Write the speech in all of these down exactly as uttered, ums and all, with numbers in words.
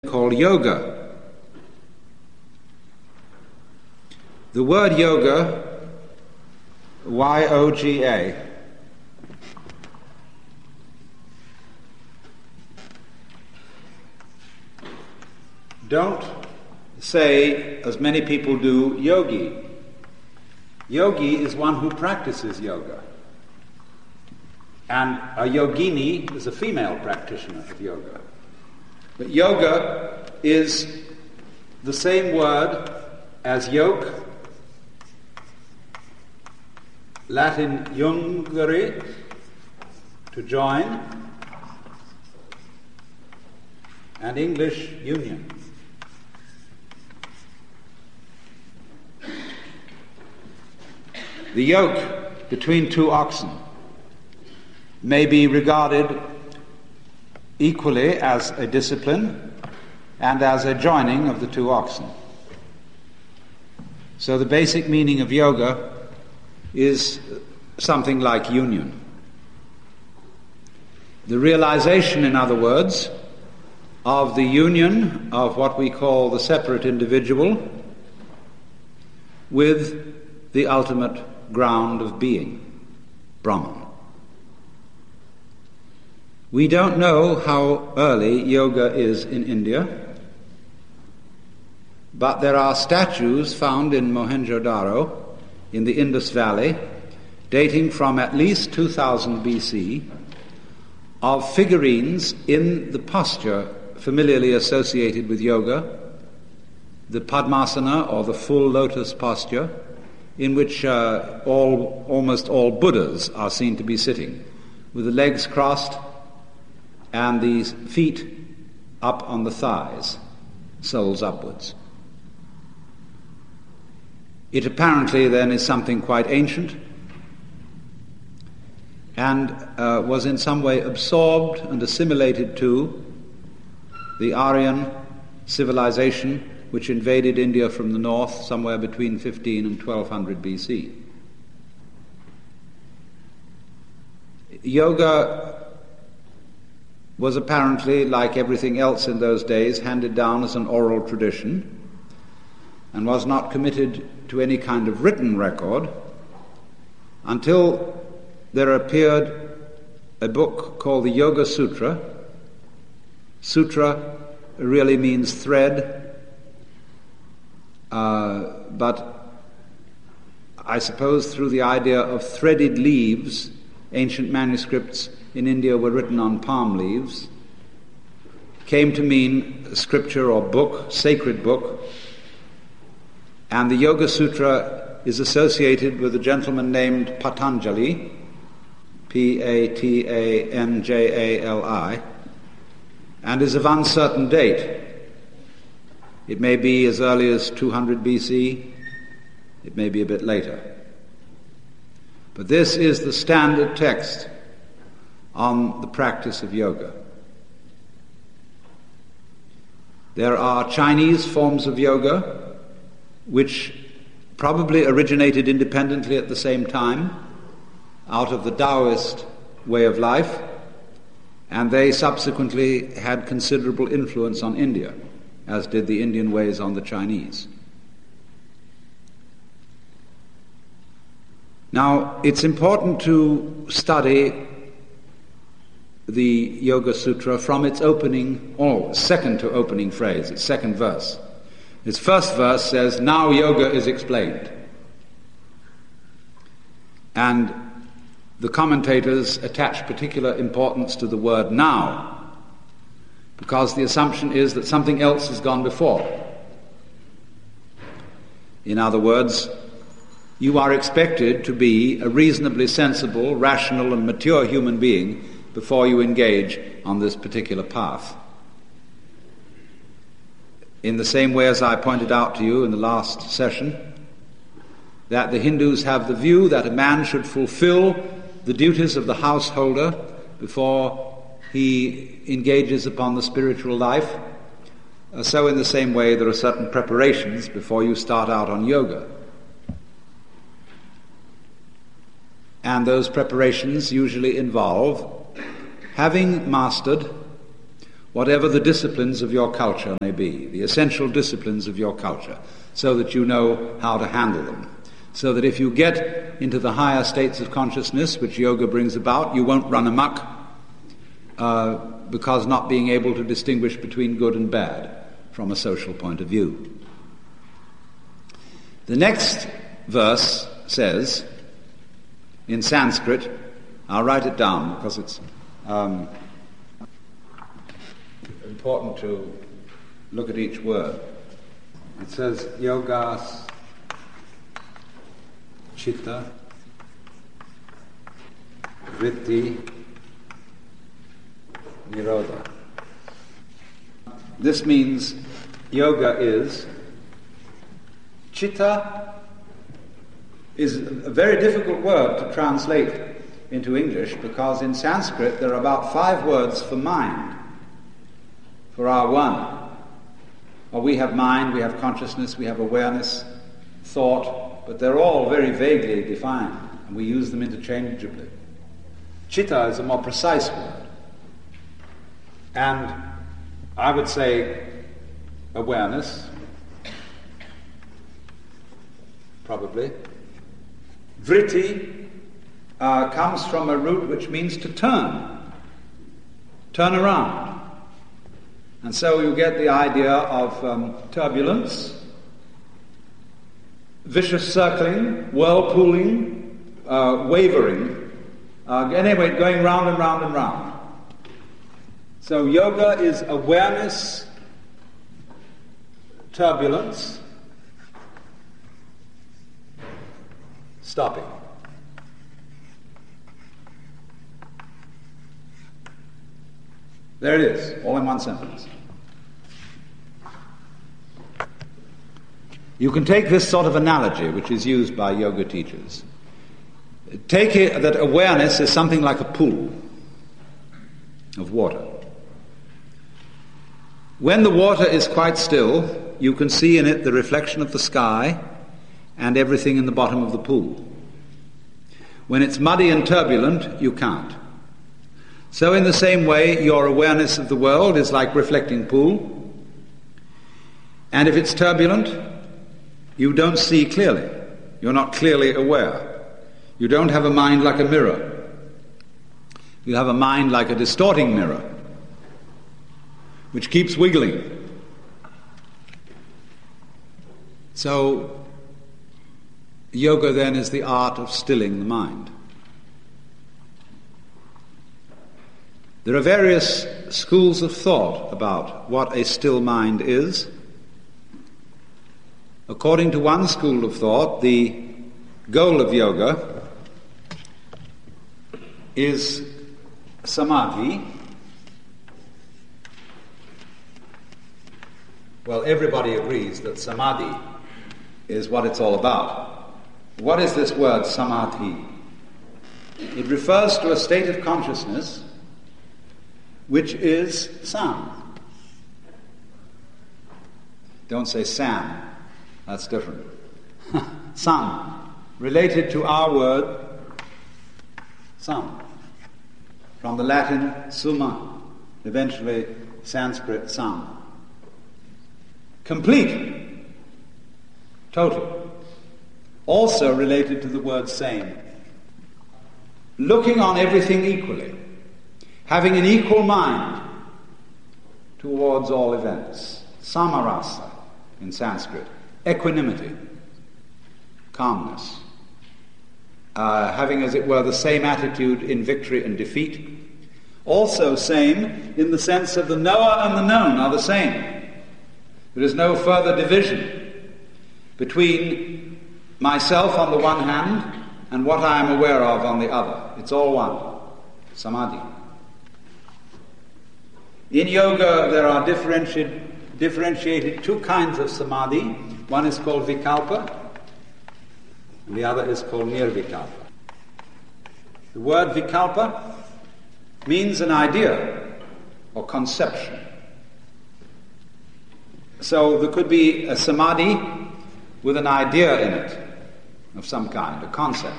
called yoga. The word yoga, Y O G A, don't say, as many people do, yogi. Yogi is one who practices yoga. And a yogini is a female practitioner of yoga. But yoga is the same word as yoke, Latin jungere, to join, and English union. The yoke between two oxen may be regarded equally as a discipline and as a joining of the two oxen. So the basic meaning of yoga is something like union. The realization, in other words, of the union of what we call the separate individual with the ultimate ground of being, Brahman. We don't know how early yoga is in India, but there are statues found in Mohenjo-daro in the Indus Valley dating from at least two thousand B C of figurines in the posture familiarly associated with yoga, the Padmasana, or the full lotus posture, in which uh, all, almost all Buddhas are seen to be sitting, with the legs crossed and the feet up on the thighs, soles upwards. It apparently then is something quite ancient and uh, was in some way absorbed and assimilated to the Aryan civilization which invaded India from the north somewhere between fifteen and twelve hundred B C. Yoga was apparently, like everything else in those days, handed down as an oral tradition and was not committed to any kind of written record until there appeared a book called the Yoga Sutra. Sutra really means thread, uh, but I suppose through the idea of threaded leaves, ancient manuscripts in India were written on palm leaves, came to mean scripture or book, sacred book, and the Yoga Sutra is associated with a gentleman named Patanjali, P A T A N J A L I, and is of uncertain date. It may be as early as two hundred B C, it may be a bit later. But this is the standard text on the practice of yoga. There are Chinese forms of yoga which probably originated independently at the same time out of the Taoist way of life, and they subsequently had considerable influence on India, as did the Indian ways on the Chinese. Now, it's important to study the Yoga Sutra from its opening, or second to opening phrase, its second verse. Its first verse says, "Now yoga is explained." And the commentators attach particular importance to the word "now," because the assumption is that something else has gone before. In other words, you are expected to be a reasonably sensible, rational, and mature human being before you engage on this particular path. In the same way as I pointed out to you in the last session, that the Hindus have the view that a man should fulfill the duties of the householder before he engages upon the spiritual life, so in the same way there are certain preparations before you start out on yoga. And those preparations usually involve having mastered whatever the disciplines of your culture may be, the essential disciplines of your culture, so that you know how to handle them. So that if you get into the higher states of consciousness, which yoga brings about, you won't run amok, uh, because not being able to distinguish between good and bad from a social point of view. The next verse says, in Sanskrit, I'll write it down because it's um, important to look at each word. It says, yogas chitta vritti nirodha. This means yoga is, chitta is a very difficult word to translate into English, because in Sanskrit there are about five words for mind, for our one. Or we have mind, we have consciousness, we have awareness, thought, but they're all very vaguely defined, and we use them interchangeably. Chitta is a more precise word. And I would say awareness, probably. Vritti uh, comes from a root which means to turn, turn around. And so you get the idea of um, turbulence, vicious circling, whirlpooling, uh, wavering, uh, anyway, going round and round and round. So yoga is awareness, turbulence, stopping. There it is, all in one sentence. You can take this sort of analogy, which is used by yoga teachers. Take it that awareness is something like a pool of water. When the water is quite still, you can see in it the reflection of the sky and everything in the bottom of the pool. When it's muddy and turbulent, you can't. So in the same way, your awareness of the world is like reflecting pool. And if it's turbulent, you don't see clearly. You're not clearly aware. You don't have a mind like a mirror. You have a mind like a distorting mirror, which keeps wiggling. So, yoga then is the art of stilling the mind. There are various schools of thought about what a still mind is. According to one school of thought, the goal of yoga is samadhi. Well, everybody agrees that samadhi is what it's all about. What is this word, samadhi? It refers to a state of consciousness which is sound. Don't say Sam, that's different. Sound, related to our word, sound. From the Latin summa, eventually Sanskrit sound. Complete, total. Also related to the word same. Looking on everything equally. Having an equal mind towards all events. Samarasa in Sanskrit. Equanimity. Calmness. Uh, having, as it were, the same attitude in victory and defeat. Also same in the sense of the knower and the known are the same. There is no further division between myself on the one hand and what I am aware of on the other. It's all one. Samadhi. In yoga there are differentiated, differentiated two kinds of samadhi. One is called vikalpa and the other is called nirvikalpa. The word vikalpa means an idea or conception. So there could be a samadhi with an idea in it of some kind, a concept.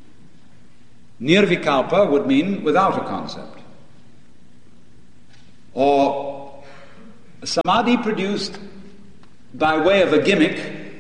Nirvikalpa would mean without a concept. or samadhi produced by way of a gimmick,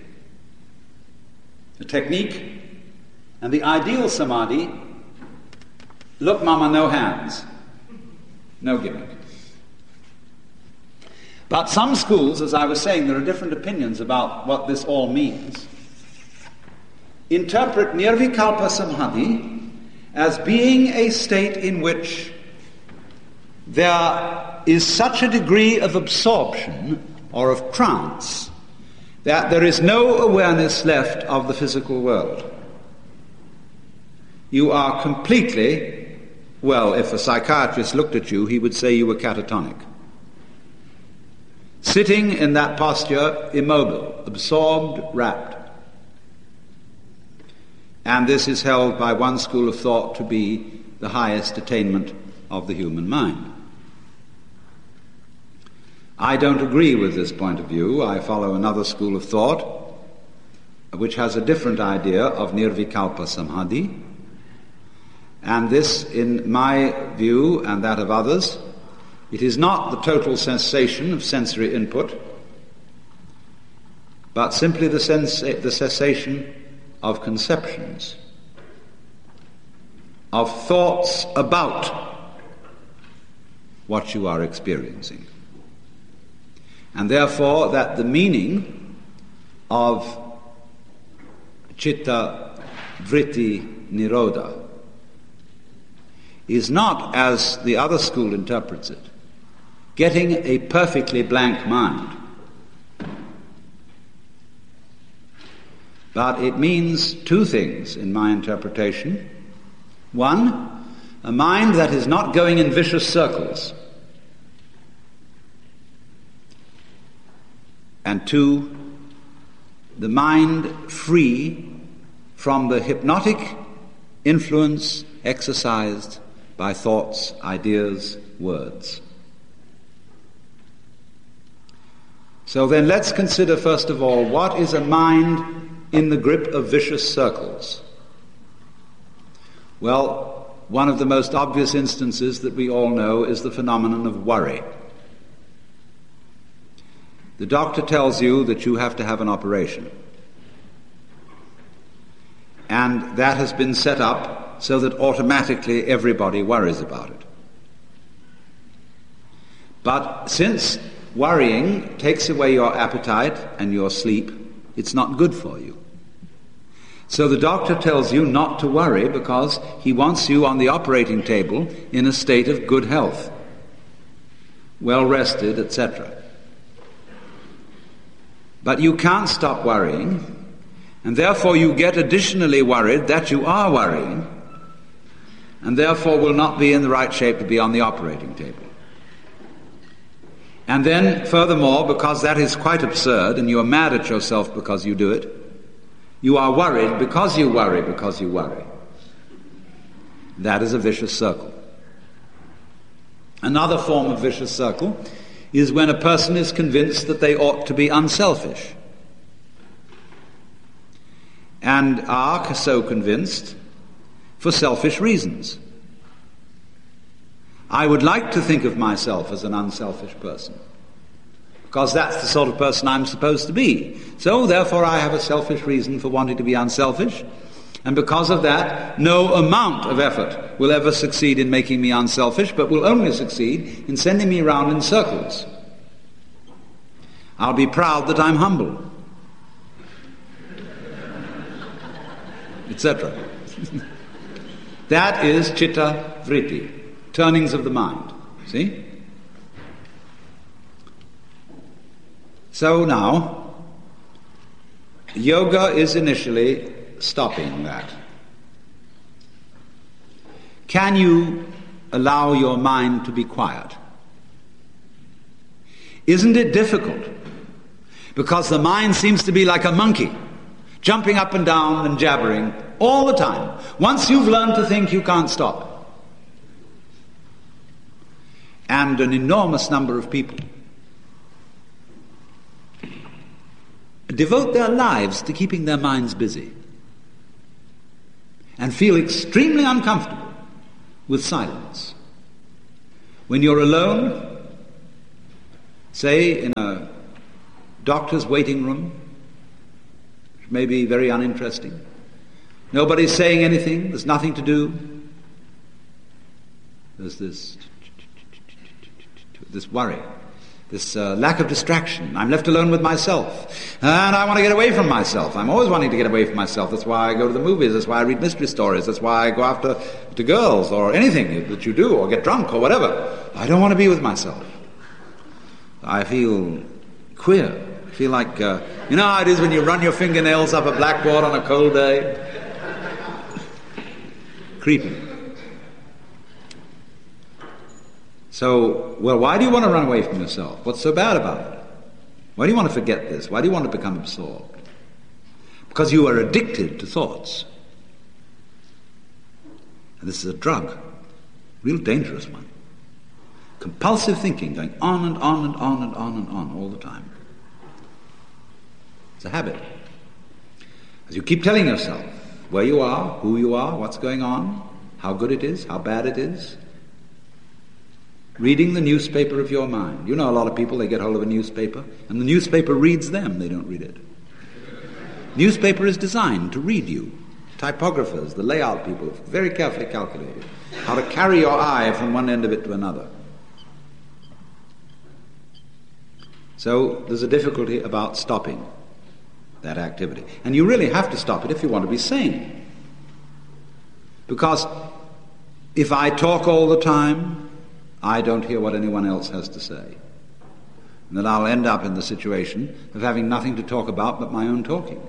a technique, and the ideal samadhi, look mama, no hands, no gimmick. But some schools, as I was saying, there are different opinions about what this all means, interpret nirvikalpa samadhi as being a state in which there is such a degree of absorption or of trance that there is no awareness left of the physical world. You are completely, well, if a psychiatrist looked at you, he would say you were catatonic. Sitting in that posture, immobile, absorbed, rapt. And this is held by one school of thought to be the highest attainment of the human mind. I don't agree with this point of view. I follow another school of thought which has a different idea of nirvikalpa samadhi. And this, in my view and that of others, it is not the total cessation of sensory input, but simply the, sens- the cessation of conceptions, of thoughts about what you are experiencing. And therefore that the meaning of citta vritti nirodha is not, as the other school interprets it, getting a perfectly blank mind, but it means two things in my interpretation. One, a mind that is not going in vicious circles. And two, the mind free from the hypnotic influence exercised by thoughts, ideas, words. So then let's consider first of all, what is a mind in the grip of vicious circles? Well, one of the most obvious instances that we all know is the phenomenon of worry. The doctor tells you that you have to have an operation. And that has been set up so that automatically everybody worries about it. But since worrying takes away your appetite and your sleep, it's not good for you. So the doctor tells you not to worry because he wants you on the operating table in a state of good health, well rested, et cetera. But you can't stop worrying, and therefore you get additionally worried that you are worrying, and therefore will not be in the right shape to be on the operating table. And then, furthermore, because that is quite absurd, and you are mad at yourself because you do it, you are worried because you worry because you worry. That is a vicious circle. Another form of vicious circle is when a person is convinced that they ought to be unselfish, and are so convinced for selfish reasons. I would like to think of myself as an unselfish person, because that's the sort of person I'm supposed to be. So therefore I have a selfish reason for wanting to be unselfish, and because of that, no amount of effort will ever succeed in making me unselfish, but will only succeed in sending me around in circles. I'll be proud that I'm humble, et cetera. That is citta vritti, turnings of the mind. See? So now, yoga is initially stopping that. Can you allow your mind to be quiet? Isn't it difficult? Because the mind seems to be like a monkey, jumping up and down and jabbering all the time. Once you've learned to think, you can't stop. And an enormous number of people devote their lives to keeping their minds busy and feel extremely uncomfortable with silence. When you're alone, say in a doctor's waiting room, which may be very uninteresting. Nobody's saying anything, there's nothing to do. There's this, this worry, this uh, lack of distraction. I'm left alone with myself, and I want to get away from myself. I'm always wanting to get away from myself. That's why I go to the movies, that's why I read mystery stories, that's why I go after to girls or anything that you do, or get drunk or whatever. I don't want to be with myself. I feel queer. I feel like, uh, you know how it is when you run your fingernails up a blackboard on a cold day? Creepy. So, well, why do you want to run away from yourself? What's so bad about it? Why do you want to forget this? Why do you want to become absorbed? Because you are addicted to thoughts. And this is a drug, a real dangerous one. Compulsive thinking, going on and on and on and on and on all the time. It's a habit. As you keep telling yourself where you are, who you are, what's going on, how good it is, how bad it is, reading the newspaper of your mind. You know a lot of people, they get hold of a newspaper, and the newspaper reads them, they don't read it. Newspaper is designed to read you. Typographers, the layout people, very carefully calculated how to carry your eye from one end of it to another. So there's a difficulty about stopping that activity. And you really have to stop it if you want to be sane. Because if I talk all the time, I don't hear what anyone else has to say. And then I'll end up in the situation of having nothing to talk about but my own talking.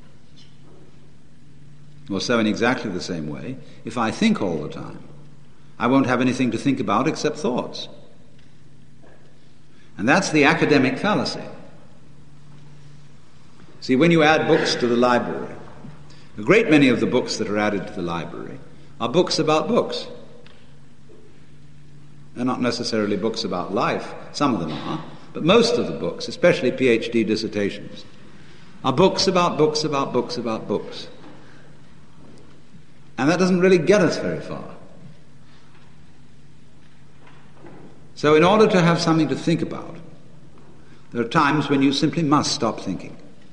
Or so in exactly the same way, if I think all the time, I won't have anything to think about except thoughts. And that's the academic fallacy. See, when you add books to the library, a great many of the books that are added to the library are books about books. They're not necessarily books about life. Some of them are. But most of the books, especially PhD dissertations, are books about books about books about books. And that doesn't really get us very far. So in order to have something to think about, there are times when you simply must stop thinking.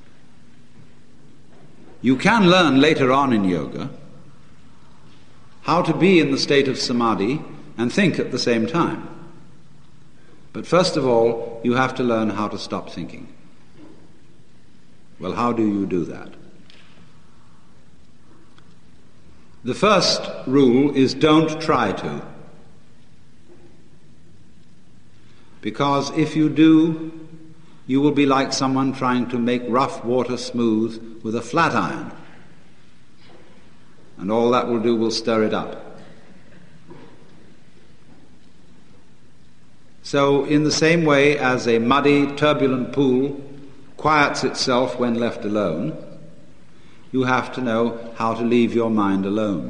You can learn later on in yoga how to be in the state of samadhi and think at the same time. But first of all, you have to learn how to stop thinking. Well, how do you do that? The first rule is don't try to. Because if you do, you will be like someone trying to make rough water smooth with a flat iron. And all that will do will stir it up. So, in the same way as a muddy, turbulent pool quiets itself when left alone, you have to know how to leave your mind alone.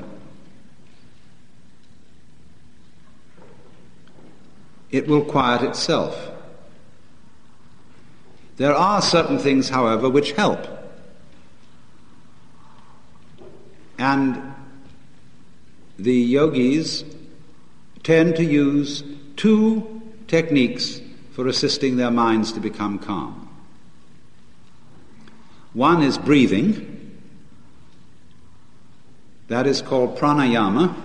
It will quiet itself. There are certain things, however, which help. And the yogis tend to use two techniques for assisting their minds to become calm. One is breathing. That is called pranayama.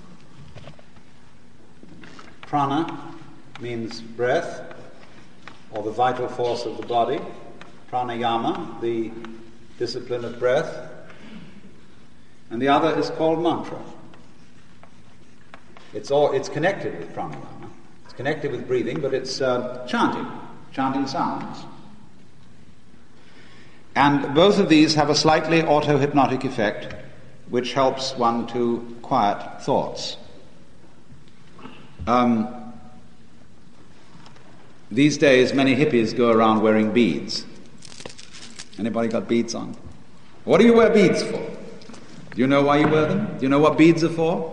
Prana means breath, or the vital force of the body. Pranayama, the discipline of breath. And the other is called mantra. It's all it's connected with pranayama. It's connected with breathing, but it's uh, chanting, chanting sounds. And both of these have a slightly auto-hypnotic effect, which helps one to quiet thoughts. Um, these days, many hippies go around wearing beads. Anybody got beads on? What do you wear beads for? Do you know why you wear them? Do you know what beads are for?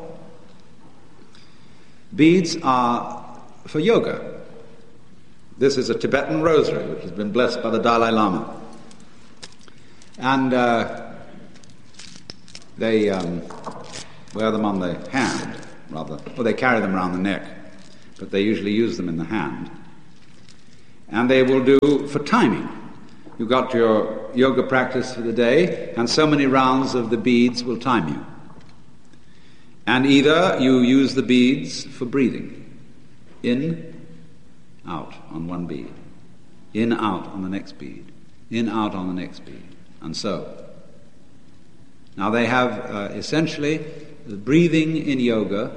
Beads are for yoga. This is a Tibetan rosary, which has been blessed by the Dalai Lama. And uh, they um, wear them on the hand, rather. Or they carry them around the neck, but they usually use them in the hand. and they will do for timing. You've got your yoga practice for the day, and so many rounds of the beads will time you. And either you use the beads for breathing, in, out on one bead, in, out on the next bead, in, out on the next bead, and so. Now they have uh, essentially, the breathing in yoga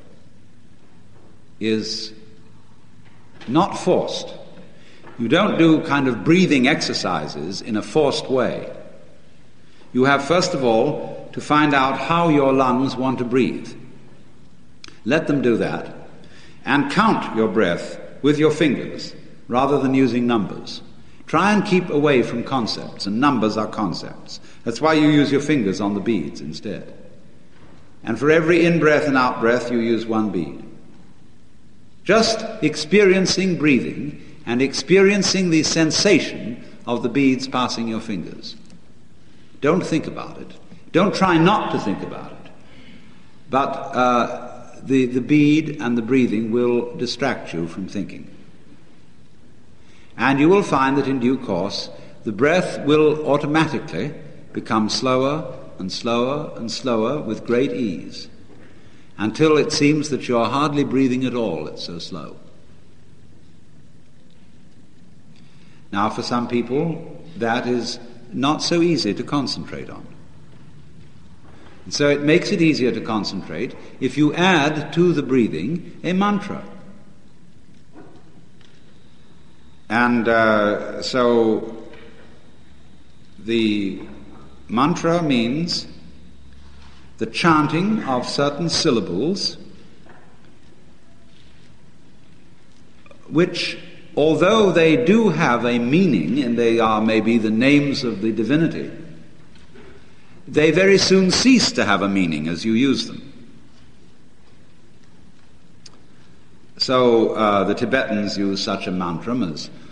is not forced. You don't do kind of breathing exercises in a forced way. You have, first of all, to find out how your lungs want to breathe. Let them do that, and count your breath with your fingers rather than using numbers. Try and keep away from concepts, and numbers are concepts. That's why you use your fingers on the beads instead. And for every in-breath and out-breath, you use one bead. Just experiencing breathing and experiencing the sensation of the beads passing your fingers. Don't think about it. Don't try not to think about it. But uh, the, the bead and the breathing will distract you from thinking. And you will find that in due course, the breath will automatically become slower and slower and slower with great ease, until it seems that you're hardly breathing at all, it's so slow. Now, for some people, that is not so easy to concentrate on. And so it makes it easier to concentrate if you add to the breathing a mantra. And uh, so the mantra means the chanting of certain syllables which, although they do have a meaning and they are maybe the names of the divinity, they very soon cease to have a meaning as you use them. So uh, the Tibetans use such a mantra as